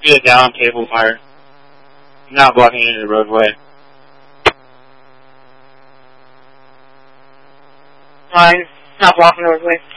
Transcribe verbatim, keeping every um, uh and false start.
Get it down, cable wire. Not blocking any of the roadway. Line, not blocking the roadway.